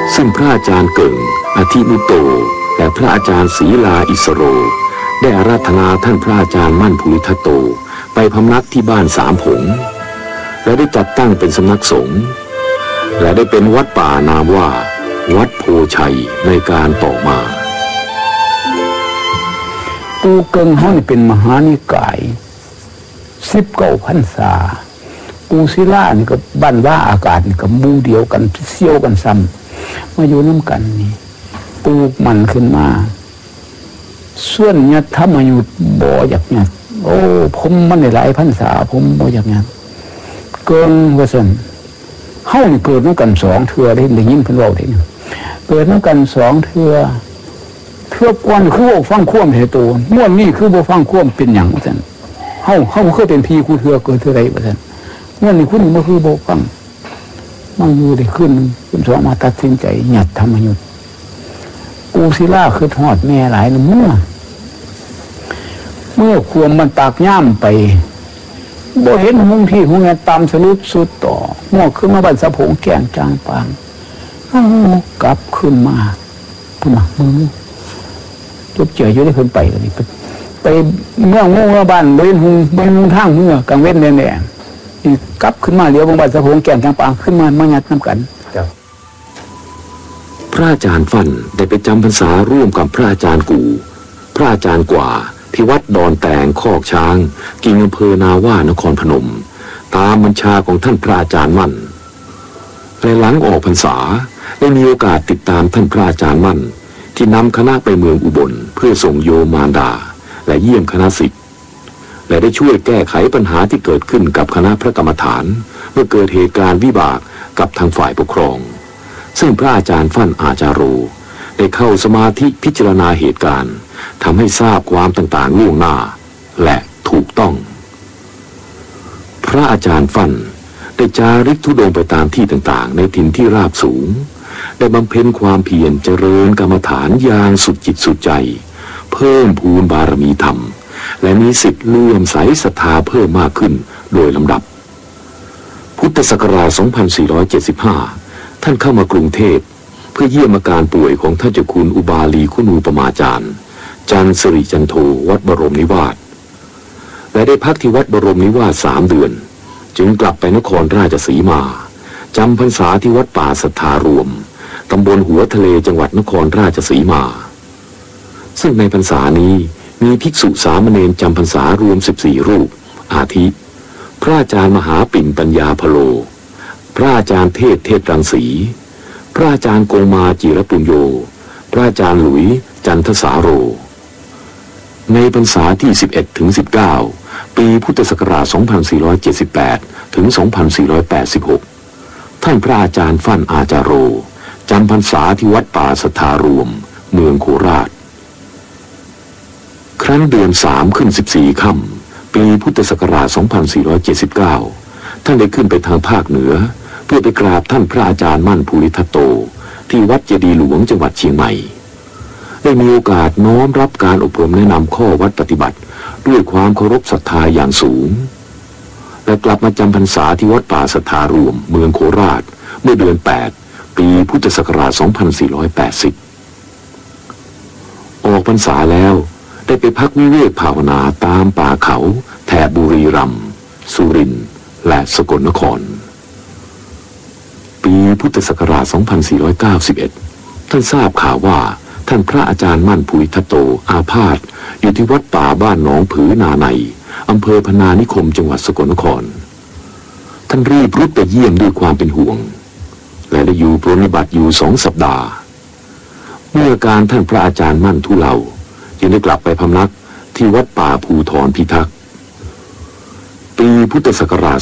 ซึ่งพระอาจารย์เกิ่งอธิมุตโตและพระอาจารย์ศรีลาอิสโรได้อาราธนาท่านพระอาจารย์มั่นภูริทัตโตไปพำนักที่บ้านสามผงและได้จัดตั้งเป็นสำนักสงฆ์และได้เป็นวัดป่านามว่าวัดโพชัยในการต่อมาปูเกิงเขานี่เป็นมหานิกาย19 พรรษาปูศิลานี่ก็บ้านว่าอากาศนี่ก็มูเดียวกันเซี่ยวกันซ้ำมาอยู่น้ำกันนี่ปูมันขึ้นมาส่วนเนี่ยถ้ามาอยู่บ่อยากเนี่ยโอ้ผมมันในหลายพรรษาผมบ่อยากเนี่ยเกินว่าซั่นเฮานี่เกิดน้ำกัน2 เทื่อได้ยินเพิ่นเว้าได้เกิดน้ำกัน2 เทื่อก่อนคือบ่ฟังความเหตุตัวม่วนนี่คือบ่ฟังความเป็นหยังว่าซั่นเฮาเคยเป็นพี่คู่เทื่อเกิดเทื่อใดว่าซั่นม่วนนี่คุณบ่คือบ่ฟังมาอยู่ได้ขึ้นสองมาตัดสินใจหยัดธรรมยุทธ์ปูศิลาคือทอดแม่หลายเมื่อควมมันตากย่ำไปบ่เห็นหงที่หงแงตามสรุปสุดต่อหม้อขึ้นมาบ้านสะพงแก่งจางปางกลับขึ้นมาพุ่นมึงจบเจียอยู่ได้เพิ่นไปกันนี่ไปเมื่องูบ้านเดินหงทางเมื่อกลางเว้นแน่ๆกลับขึ้นมาเดี๋ยวบ้านสะพงแก่งจางปางขึ้นมายัดน้ำกันพระอาจารย์ฟั่นได้ไปจำพรรษาร่วมกับพระอาจารย์กูพระอาจารย์กว่าที่วัดดอนแตงคอกช้างกิ่งอำเภอนาว่านครพนมตามบัญชาของท่านพระอาจารย์มั่นและหลังออกพรรษาได้มีโอกาสติดตามท่านพระอาจารย์มั่นที่นำคณะไปเมืองอุบลเพื่อส่งโยมมารดาและเยี่ยมคณะศิษย์และได้ช่วยแก้ไขปัญหาที่เกิดขึ้นกับคณะพระกรรมฐานเมื่อเกิดเหตุการณ์วิบากกับทางฝ่ายปกครองซึ่งพระอาจารย์ฟั่นอาจารโรได้เข้าสมาธิพิจารณาเหตุการณ์ทำให้ทราบความต่างๆล่วงหน้าและถูกต้องพระอาจารย์ฟั่นได้จาริกธุดงค์ไปตามที่ต่างๆในถิ่นที่ราบสูงได้บำเพ็ญความเพียรเจริญกรรมฐานอย่างสุดจิตสุดใจเพิ่มพูนบารมีธรรมและมีสิทธิ์เลื่อมใสศรัทธาเพิ่มมากขึ้นโดยลำดับพุทธศักราช 2475ท่านเข้ามากรุงเทพเพื่อเยี่ยมอาการป่วยของท่านเจ้าคุณอุบาลีคุณูปมาจารย์จันสิริจันโทวัดบรมนิวาสและได้พักที่วัดบรมนิวาส3 เดือนจึงกลับไปนครราชสีมาจำพรรษาที่วัดป่าสัทธารวมตำบลหัวทะเลจังหวัดนครราชสีมาซึ่งในพรรษานี้มีภิกษุสามเณรจำพรรษารวม14 รูปอาทิพระอาจารย์มหาปิ่นปัญญาพโลพระอาจารย์เทศรังสีพระอาจารย์โกมาจิรปุญโญพระอาจารย์หลุยจันทสาโรในพรรษาที่11 ถึง 19ปีพุทธศักราช 2478 ถึง 2486ท่านพระอาจารย์ฟั่นอาจารโรจำพรรษาที่วัดป่าสัทธารวมเมืองโคราชครั้นเดือน3ขึ้น14 ค่ำปีพุทธศักราช 2479ท่านได้ขึ้นไปทางภาคเหนือเพื่อไปกราบท่านพระอาจารย์มั่นภูริทัตโตที่วัดเจดีย์หลวงจังหวัดเชียงใหม่ได้มีโอกาสน้อมรับการอบรมแนะนำข้อวัดปฏิบัติด้วยความเคารพศรัทธาอย่างสูงและกลับมาจำพรรษาที่วัดป่าสัทธารวมเมืองโคราชเมื่อเดือน8ปีพุทธศักราช 2480ออกพรรษาแล้วได้ไปพักวิเวกภาวนาตามป่าเขาแถบบุรีรัมย์สุรินทร์และสกลนครปีพุทธศักราช 2491ท่านทราบข่าวว่าท่านพระอาจารย์มั่นภูริทัตโตอาพาธอยู่ที่วัดป่าบ้านหนองผือนาในอำเภอพนานิคมจังหวัดสกลนครท่านรีบรุดไปเยี่ยมด้วยความเป็นห่วงและได้อยู่ปรนนิบัติอยู่2 สัปดาห์เมื่อการท่านพระอาจารย์มั่นทุเลาจึงได้กลับไปพำนักที่วัดป่าภูธรพิทักษ์ปีพุทธศักราช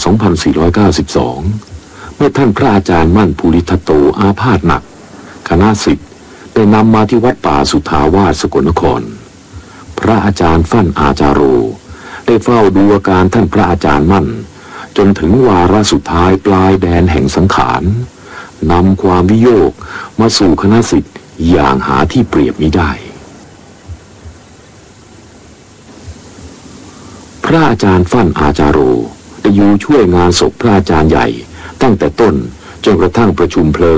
2492เมื่อท่านพระอาจารย์มั่นภูริทัตโตอาพาธหนักคณะศิษย์ได้นำมาที่วัดป่าสุทธาวาสสกลนครพระอาจารย์ฟั่นอาจารโรได้เฝ้าดูอาการท่านพระอาจารย์มั่นจนถึงวาระสุดท้ายปลายแดนแห่งสังขารนำความวิโยคมาสู่คณะศิษย์อย่างหาที่เปรียบมิได้พระอาจารย์ฟั่นอาจารโรได้อยู่ช่วยงานศพพระอาจารย์ใหญ่ตั้งแต่ต้นจนกระทั่งประชุมเพลิง